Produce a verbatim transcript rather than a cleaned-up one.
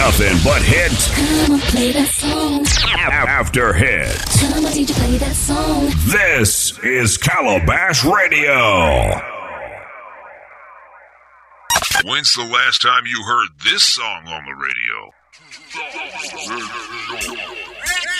Nothing but hits. Come on, play that song. After hits. Come on, D J, play that song. This is Calabash Radio. When's the last time you heard this song on the radio?